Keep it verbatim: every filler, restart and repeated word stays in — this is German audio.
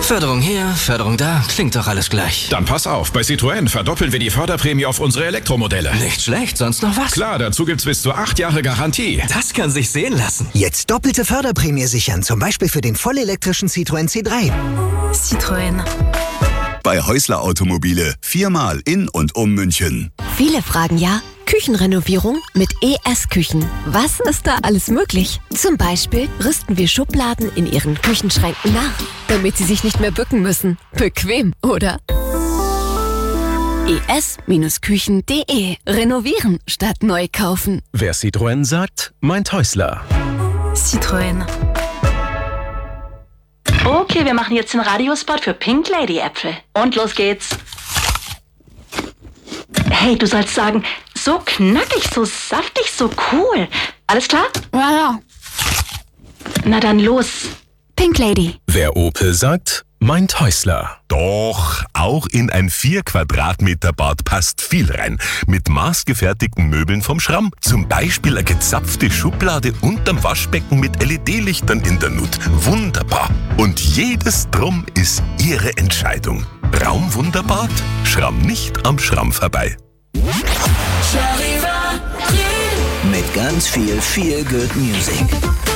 Förderung hier, Förderung da, klingt doch alles gleich. Dann pass auf, bei Citroën verdoppeln wir die Förderprämie auf unsere Elektromodelle. Nicht schlecht, sonst noch was? Klar, dazu gibt's bis zu acht Jahre Garantie. Das kann sich sehen lassen. Jetzt doppelte Förderprämie sichern, zum Beispiel für den vollelektrischen Citroën C drei. Citroën. Bei Häusler Automobile viermal in und um München. Viele fragen ja, Küchenrenovierung mit E S-Küchen. Was ist da alles möglich? Zum Beispiel rüsten wir Schubladen in ihren Küchenschränken nach, damit sie sich nicht mehr bücken müssen. Bequem, oder? E S Küchen punkt de. Renovieren statt neu kaufen. Wer Citroën sagt, meint Häusler. Citroën. Okay, wir machen jetzt den Radiospot für Pink Lady Äpfel. Und los geht's. Hey, du sollst sagen, so knackig, so saftig, so cool. Alles klar? Ja, ja. Na dann los. Pink Lady. Wer Opel sagt, meint Häusler. Doch, auch in ein vier Quadratmeter Bad passt viel rein. Mit maßgefertigten Möbeln vom Schramm. Zum Beispiel eine gezapfte Schublade unterm Waschbecken mit L E D-Lichtern in der Nut. Wunderbar. Und jedes Drum ist Ihre Entscheidung. Raumwunderbad? Schramm nicht am Schramm vorbei. Mit ganz viel, viel Good Music.